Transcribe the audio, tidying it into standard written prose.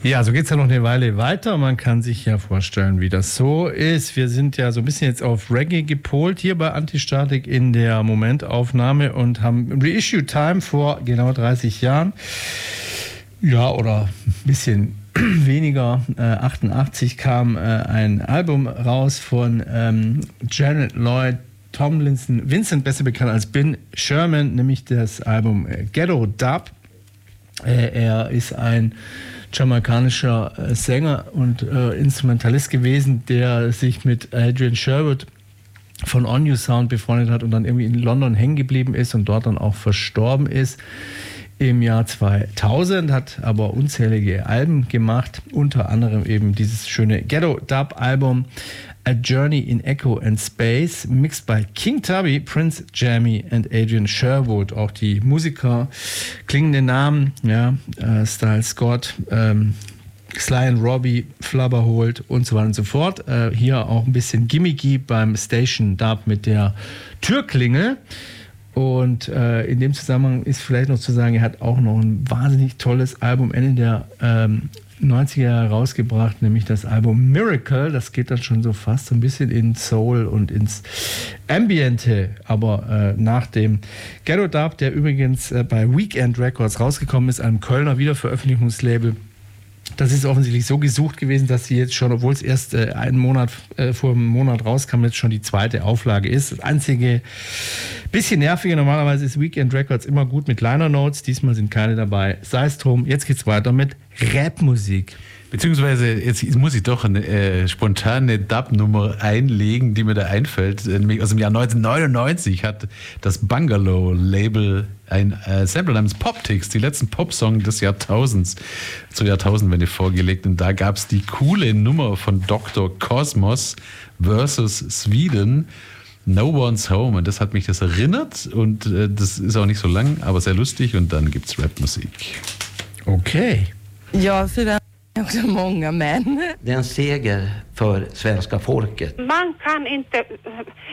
Ja, so geht es ja noch eine Weile weiter. Man kann sich ja vorstellen, wie das so ist. Wir sind ja so ein bisschen jetzt auf Reggae gepolt hier bei Antistatik in der Momentaufnahme und haben Reissue Time vor genau 30 Jahren. Ja, oder ein bisschen weniger. 88 kam ein Album raus von Janet Lloyd Tomlinson, Vincent, besser bekannt als Ben Sherman, nämlich das Album Ghetto Dub. Er ist ein jamaikanischer Sänger und Instrumentalist gewesen, der sich mit Adrian Sherwood von On You Sound befreundet hat und dann irgendwie in London hängen geblieben ist und dort dann auch verstorben ist im Jahr 2000, hat aber unzählige Alben gemacht, unter anderem eben dieses schöne Ghetto Dub Album A Journey in Echo and Space, mixed by King Tubby, Prince Jammy and Adrian Sherwood. Auch die Musiker, klingende Namen, ja, Style Scott, Sly and Robbie, Flubberhold und so weiter und so fort. Hier auch ein bisschen gimmicky beim Station Dub mit der Türklingel. Und in dem Zusammenhang ist vielleicht noch zu sagen, er hat auch noch ein wahnsinnig tolles Album Ende der 90er rausgebracht, nämlich das Album Miracle. Das geht dann schon so fast so ein bisschen in Soul und ins Ambiente, aber nach dem Ghetto Dub, der übrigens bei Weekend Records rausgekommen ist, einem Kölner Wiederveröffentlichungslabel. Das ist offensichtlich so gesucht gewesen, dass sie jetzt schon, obwohl es erst einen Monat vor einem Monat rauskam, jetzt schon die zweite Auflage ist. Das einzige bisschen nervige, normalerweise ist Weekend Records immer gut mit Liner Notes, diesmal sind keine dabei. Sei es drum, jetzt geht's weiter mit Rapmusik. Beziehungsweise, jetzt muss ich doch eine spontane Dub-Nummer einlegen, die mir da einfällt. Nämlich aus dem Jahr 1999 hat das Bungalow-Label ein Sample namens Poptics, die letzten Popsong des Jahrtausends, zur Jahrtausendwende vorgelegt. Und da gab es die coole Nummer von Dr. Cosmos versus Sweden, No One's Home. Und das hat mich das erinnert. Und das ist auch nicht so lang, aber sehr lustig. Und dann gibt's Rapmusik. Okay. Ja, för det är också många män. Det är en seger för svenska folket. Man kan inte